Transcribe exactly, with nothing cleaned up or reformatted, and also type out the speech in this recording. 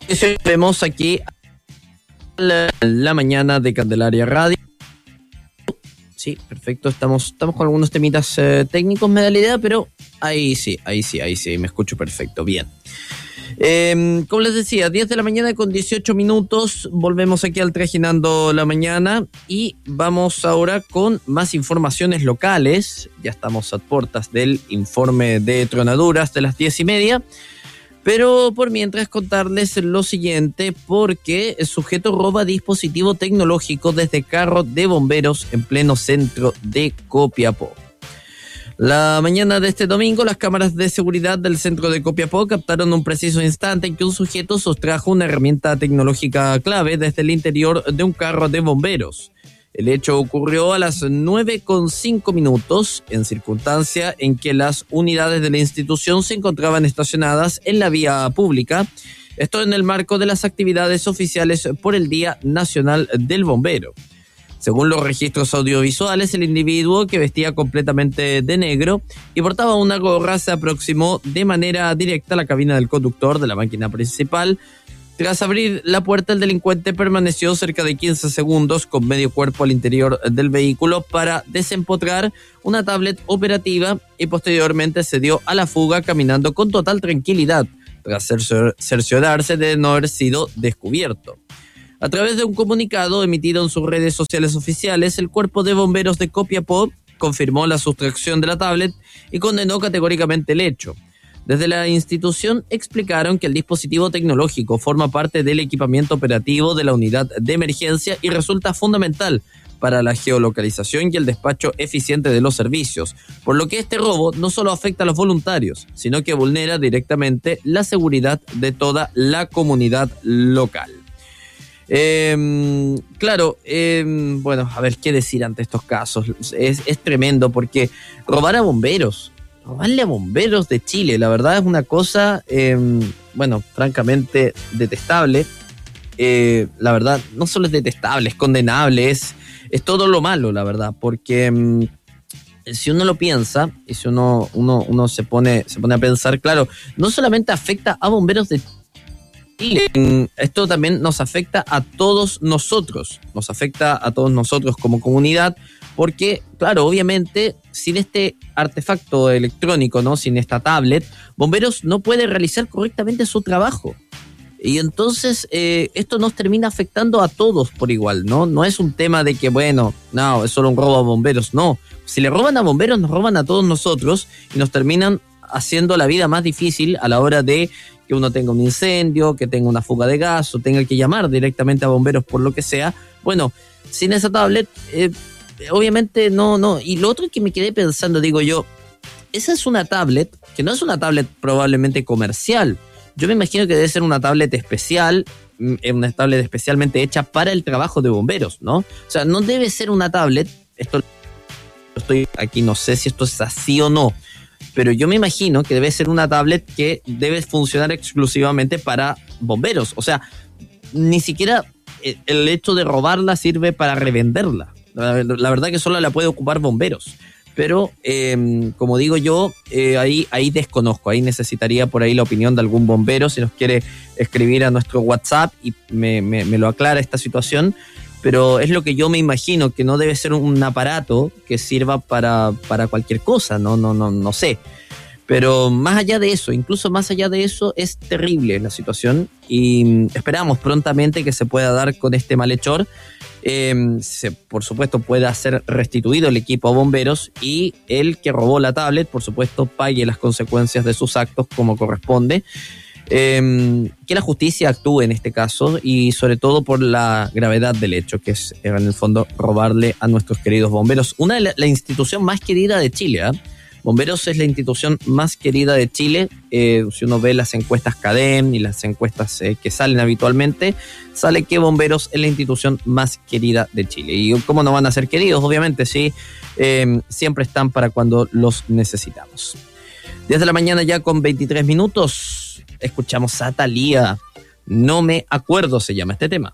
Vemos aquí la, la mañana de Candelaria Radio. Sí, perfecto. Estamos, estamos con algunos temitas eh, técnicos, me da la idea, pero ahí sí, ahí sí, ahí sí, me escucho perfecto. Bien. Eh, como les decía, diez de la mañana con dieciocho minutos. Volvemos aquí al Trajinando la Mañana y vamos ahora con más informaciones locales. Ya estamos a puertas del informe de tronaduras de las diez y media. Pero por mientras contarles lo siguiente, porque el sujeto roba dispositivo tecnológico desde carro de bomberos en pleno centro de Copiapó. La mañana de este domingo, las cámaras de seguridad del centro de Copiapó captaron un preciso instante en que un sujeto sustrajo una herramienta tecnológica clave desde el interior de un carro de bomberos. El hecho ocurrió a las nueve con cinco minutos, en circunstancia en que las unidades de la institución se encontraban estacionadas en la vía pública, esto en el marco de las actividades oficiales por el Día Nacional del Bombero. Según los registros audiovisuales, el individuo, que vestía completamente de negro y portaba una gorra, se aproximó de manera directa a la cabina del conductor de la máquina principal. Tras abrir la puerta, el delincuente permaneció cerca de quince segundos con medio cuerpo al interior del vehículo para desempotrar una tablet operativa y posteriormente se dio a la fuga caminando con total tranquilidad, tras cerciorarse de no haber sido descubierto. A través de un comunicado emitido en sus redes sociales oficiales, el Cuerpo de Bomberos de Copiapó confirmó la sustracción de la tablet y condenó categóricamente el hecho. Desde la institución explicaron que el dispositivo tecnológico forma parte del equipamiento operativo de la unidad de emergencia y resulta fundamental para la geolocalización y el despacho eficiente de los servicios, por lo que este robo no solo afecta a los voluntarios, sino que vulnera directamente la seguridad de toda la comunidad local. Eh, claro, eh, bueno, a ver qué decir ante estos casos. Es, es tremendo porque robar a bomberos, robarle a bomberos de Chile, la verdad es una cosa, eh, bueno, francamente detestable. Eh, la verdad, no solo es detestable, es condenable, es, es todo lo malo, la verdad, porque eh, si uno lo piensa y si uno, uno, uno se pone, se pone a pensar, claro, no solamente afecta a bomberos de Chile, esto también nos afecta a todos nosotros, nos afecta a todos nosotros como comunidad, porque, claro, obviamente, sin este artefacto electrónico, ¿no? Sin esta tablet, Bomberos no puede realizar correctamente su trabajo. Y entonces, eh, esto nos termina afectando a todos por igual, ¿no? No es un tema de que, bueno, no, es solo un robo a bomberos, no. Si le roban a bomberos, nos roban a todos nosotros y nos terminan haciendo la vida más difícil a la hora de que uno tenga un incendio, que tenga una fuga de gas o tenga que llamar directamente a bomberos por lo que sea. Bueno, sin esa tablet, eh, obviamente no, no. Y lo otro que me quedé pensando, digo yo, esa es una tablet que no es una tablet probablemente comercial. Yo me imagino que debe ser una tablet especial, una tablet especialmente hecha para el trabajo de bomberos, ¿no? O sea, no debe ser una tablet, esto estoy aquí, no sé si esto es así o no, pero yo me imagino que debe ser una tablet que debe funcionar exclusivamente para bomberos. O sea, ni siquiera el hecho de robarla sirve para revenderla. La, la verdad que solo la puede ocupar bomberos. Pero, eh, como digo yo, eh, ahí, ahí desconozco, ahí necesitaría por ahí la opinión de algún bombero, si nos quiere escribir a nuestro WhatsApp y me, me, me lo aclara esta situación, pero es lo que yo me imagino, que no debe ser un aparato que sirva para, para cualquier cosa, no, no, no, no sé. Pero más allá de eso, incluso más allá de eso, es terrible la situación y esperamos prontamente que se pueda dar con este malhechor. Eh, se, por supuesto, pueda ser restituido el equipo a bomberos y el que robó la tablet, por supuesto, pague las consecuencias de sus actos como corresponde. Eh, que la justicia actúe en este caso y sobre todo por la gravedad del hecho, que es en el fondo robarle a nuestros queridos bomberos. Una de la, la institución más querida de Chile, ¿eh? Bomberos es la institución más querida de Chile. Eh, si uno ve las encuestas CADEM y las encuestas eh, que salen habitualmente, sale que Bomberos es la institución más querida de Chile. ¿Y cómo no van a ser queridos? Obviamente, sí, eh, siempre están para cuando los necesitamos. diez de la mañana ya con veintitrés minutos, escuchamos a Thalía. No me acuerdo, se llama este tema.